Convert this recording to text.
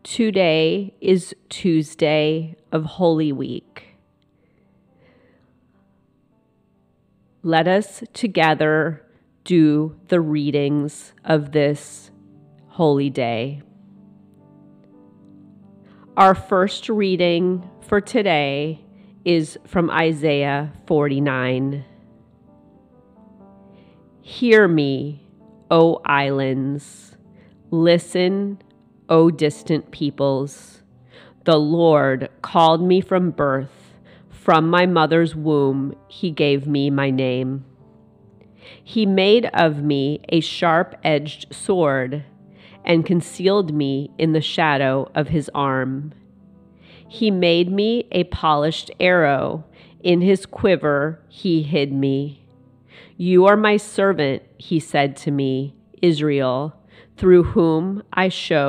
Today is Tuesday of Holy Week. Let us together do the readings of this holy day. Our first reading for today is from Isaiah 49. Hear me, O islands. Listen, O distant peoples. The Lord called me from birth. From my mother's womb, he gave me my name. He made of me a sharp-edged sword and concealed me in the shadow of his arm. He made me a polished arrow. In his quiver he hid me. You are my servant, he said to me, Israel, through whom I show